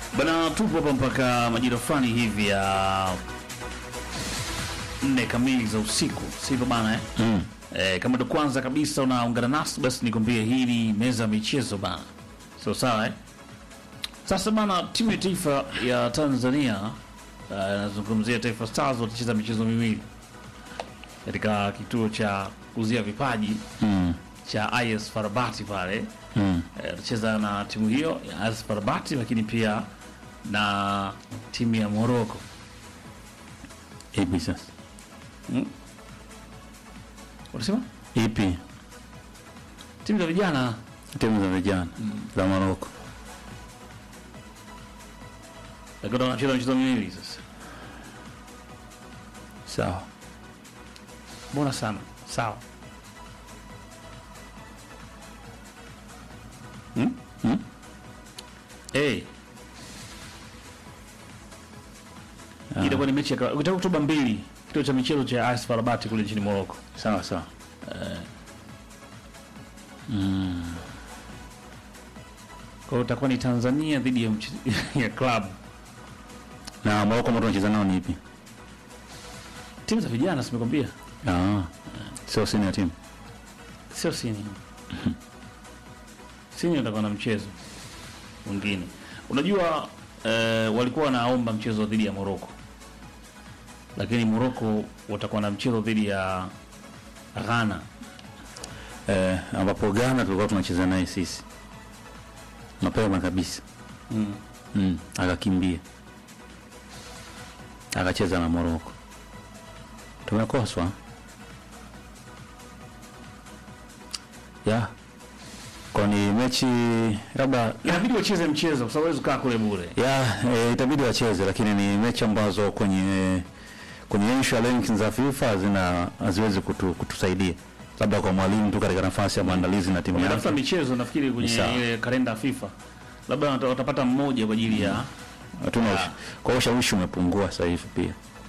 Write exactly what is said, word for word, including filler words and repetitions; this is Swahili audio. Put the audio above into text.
Bana, tupo hapa mpaka majira fulani hivi ya nne kamili za usiku, sivyo bana eh? Mm. Eh, kama ndo kwanza kabisa unaungana nasi, basi nikwambie hii ni meza ya michezo bana, so sawa eh? Sasa bana, timu ya taifa ya Tanzania uh, nazungumzia Taifa Stars watacheza michezo miwili katika kituo cha kuzia vipaji Mm. cha I S Farabati pale. Mm. Eh, watacheza na timu hiyo ya I S Farabati, lakini pia na timu ya Morocco. Ipi sasa? Mm. Unasema? Ipi? Timu za vijana Timu za vijana za Morocco. lakini wanacheza michezo miwili sasa. Sawa. Bora sana. Sawa. Mm? Mm? Eh. Ah. Itakuwa ni mechi ya kawa- itakuwa Oktoba mbili, kituo cha michezo cha I S Farabati kule nchini Morocco. Sawa sawa. Mm. Kwa hiyo itakuwa ni Tanzania dhidi ya mche- ya club. Na Morocco ambao tunacheza nao ni ipi? Timu za vijana simekwambia. Ah. Sio senior team. Sio sini. Sini itakuwa na mchezo mwingine. Unajua eh, walikuwa wanaomba mchezo dhidi ya Morocco. Lakini Morocco watakuwa na mchezo dhidi ya Ghana. Eh, ambapo Ghana tulikuwa tunacheza naye sisi. Mapema kabisa. Mm. Mm. Akakimbia. Akacheza na Morocco. Tumekoswa. Ya. Kwa ni mechi labda Inabidi wacheze mchezo kwa sababu hawezi kukaa kule bure. ya e, itabidi wacheze, lakini ni mechi ambazo kwenye kwenye issue ya rankings za FIFA zina haziwezi kutu, kutusaidia labda kwa mwalimu tu katika nafasi ya maandalizi na timu Wametafuta yake. michezo nafikiri kwenye Sawa. ile kalenda ya FIFA. Labda wata- watapata mmoja kwa ajili ya Hatuna ush- kwa hiyo ushawishi umepungua sasa hivi pia.